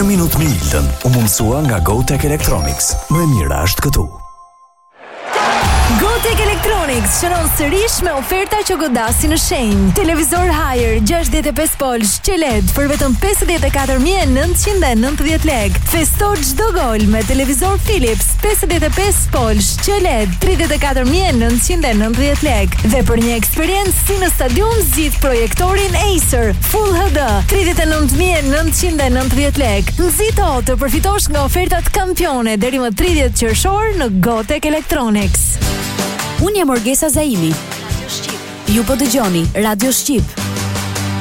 Një minutë me Iltën u mundësua nga GoTech Electronics. Më e mira është këtu. GoTech Electronics shënon sërish me oferta që godasin në shenjë. Televizor Haier 65 polsh QLED për vetëm 54.990 lek. Festo çdo gol me televizor Philips 55 polsh QLED 34.990 lek. Dhe për një eksperiencë si në stadium, zgjidh projektorin Acer Full HD 39.990 lek. Nxito të përfitosh nga ofertat kampione deri më 30 qershor në GoTech Electronics. Unë jam Orgesa Zaimi. Ju po dëgjoni Radio Shqip.